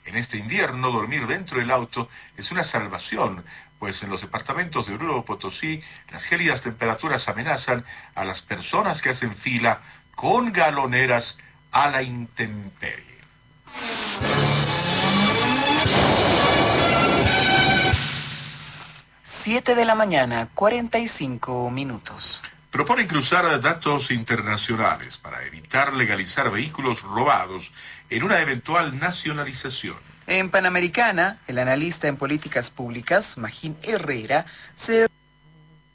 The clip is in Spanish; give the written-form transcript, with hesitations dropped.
En este invierno, dormir dentro del auto es una salvación, pues en los departamentos de Oruro, Potosí, las gélidas temperaturas amenazan a las personas que hacen fila con galoneras a la intemperie. 7 de la mañana, 45 minutos. Proponen cruzar datos internacionales para evitar legalizar vehículos robados en una eventual nacionalización. En Panamericana, el analista en políticas públicas, Magín Herrera, se